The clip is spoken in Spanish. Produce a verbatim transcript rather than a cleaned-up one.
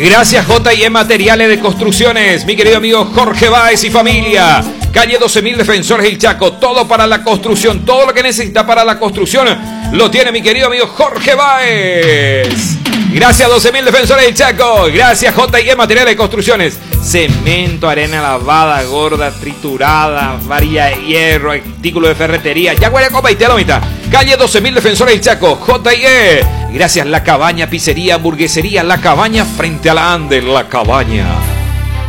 Gracias J y E Materiales de Construcciones, mi querido amigo Jorge Báez y familia. Calle doce mil Defensores del Chaco, todo para la construcción, todo lo que necesita para la construcción lo tiene mi querido amigo Jorge Báez. Gracias doce mil Defensores del Chaco, gracias J y E Materiales de Construcciones. Cemento, arena lavada, gorda, triturada, varilla de hierro, artículos de ferretería, Yaguara, Copa y Telomita. Calle doce mil Defensores del Chaco, J y E. Gracias La Cabaña, pizzería, hamburguesería La Cabaña frente a la Ande, La Cabaña.